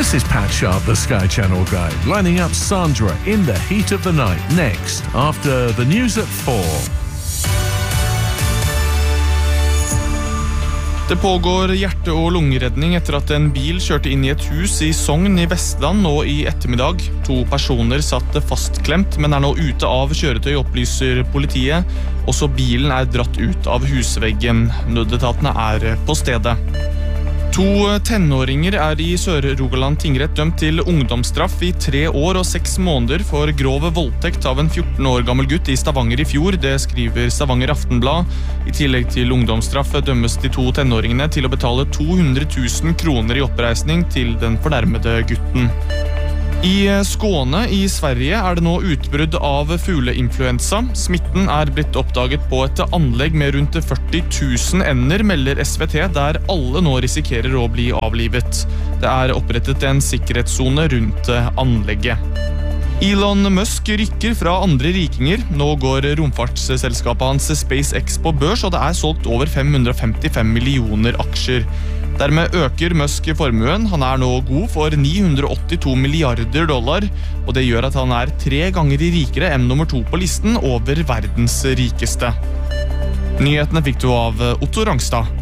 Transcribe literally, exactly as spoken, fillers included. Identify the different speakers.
Speaker 1: This is Pat Sharp, the Sky Channel guy, lining up Sandra in the heat of the night next, after the news at four.
Speaker 2: Det pågår hjerte- og lungeredning etter at en bil kjørte inn i et hus i Sogn i Vestland nå i ettermiddag. To personer satt fastklemt, men er nå ute av kjøretøy, opplyser politiet. Også bilen er dratt ut av husveggen. Nødetatene er på stedet. To tenåringer er i Sør-Rogaland tingrett dømt til ungdomsstraff i tre år og seks måneder for grov voldtekt av en fjorten år gammel gutt i Stavanger i fjor. Det skriver Stavanger Aftenblad. I tillegg til ungdomsstraff dømmes de to tenåringene til å betale to hundre tusen kroner i oppreisning til den fornærmede gutten. I Skåne i Sverige er det nå utbrudd av fugleinfluensa. Smitten er blitt oppdaget på et anlegg med rundt førti tusen ender, melder S V T, der alle nå risikerer å bli avlivet. Det er opprettet en sikkerhetszone rundt anlegget. Elon Musk rykker fra andre rikinger. Nå går romfartsselskapet hans SpaceX på børs, og det er solgt over fem hundre femtifem millioner aksjer. Dermed øker Musk formuen. Han er nå god for ni hundre åttito milliarder dollar, og det gjør at han er tre ganger rikere enn nummer to på listen over verdens rikeste. Nyhetene fikk du av Otto Rangstad.